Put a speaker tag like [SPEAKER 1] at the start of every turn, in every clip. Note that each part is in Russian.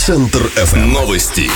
[SPEAKER 1] Центр ФМ. Новости.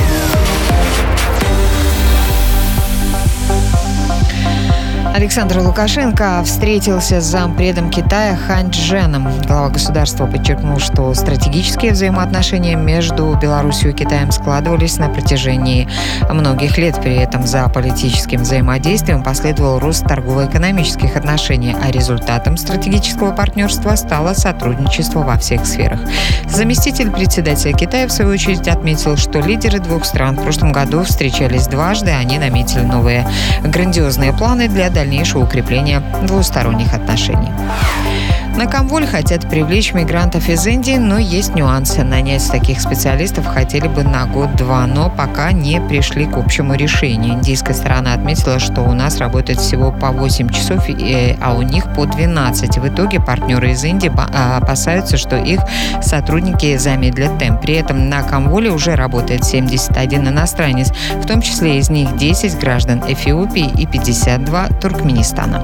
[SPEAKER 2] Александр Лукашенко встретился с зампредом Китая Хань Чжэном. Глава государства подчеркнул, что стратегические взаимоотношения между Беларусью и Китаем складывались на протяжении многих лет. При этом за политическим взаимодействием последовал рост торгово-экономических отношений, а результатом стратегического партнерства стало сотрудничество во всех сферах. Заместитель председателя Китая, в свою очередь, отметил, что лидеры двух стран в прошлом году встречались дважды. Они наметили новые грандиозные планы для дальнейшего укрепления двусторонних отношений. На Камволь хотят привлечь мигрантов из Индии, но есть нюансы. Нанять таких специалистов хотели бы на год-два, но пока не пришли к общему решению. Индийская сторона отметила, что у нас работает всего по 8 часов, а у них по 12. В итоге партнеры из Индии опасаются, что их сотрудники замедлят темп. При этом на Камволе уже работает 71 иностранец, в том числе из них 10 граждан Эфиопии и 52 Туркменистана.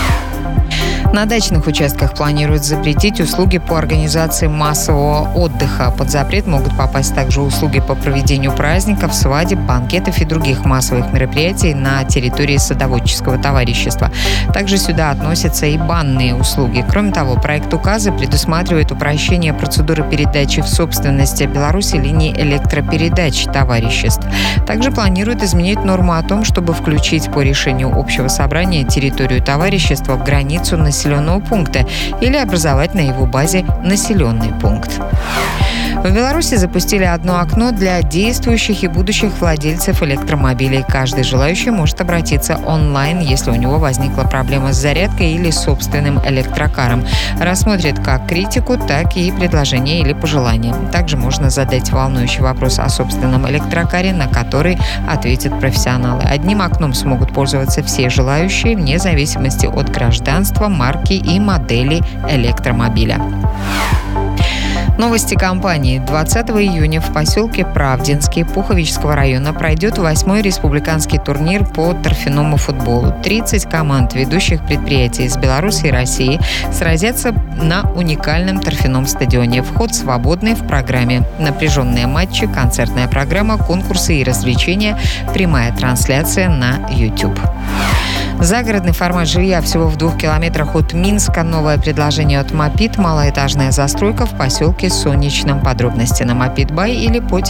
[SPEAKER 2] На дачных участках планируют запретить услуги по организации массового отдыха. Под запрет могут попасть также услуги по проведению праздников, свадеб, банкетов и других массовых мероприятий на территории садоводческого товарищества. Также сюда относятся и банные услуги. Кроме того, проект указа предусматривает упрощение процедуры передачи в собственность Беларуси линий электропередач товариществ. Также планируют изменить норму о том, чтобы включить по решению общего собрания территорию товарищества в границу населенного пункта или образовать на его базе населенный пункт. В Беларуси запустили одно окно для действующих и будущих владельцев электромобилей. Каждый желающий может обратиться онлайн, если у него возникла проблема с зарядкой или собственным электрокаром. Рассмотрят как критику, так и предложения или пожелания. Также можно задать волнующий вопрос о собственном электрокаре, на который ответят профессионалы. Одним окном смогут пользоваться все желающие, вне зависимости от гражданства, марки и модели электромобиля. Новости компании. 20 июня в поселке Правдинский Пуховичского района пройдет 8-й республиканский турнир по торфяному футболу. 30 команд ведущих предприятий из Беларуси и России сразятся на уникальном торфяном стадионе. Вход свободный в программе. Напряженные матчи, концертная программа, конкурсы и развлечения, прямая трансляция на YouTube. Загородный формат жилья всего в 2 километрах от Минска. Новое предложение от Мопит. Малоэтажная застройка в поселке Солнечном. Подробности на Мопит Бай или по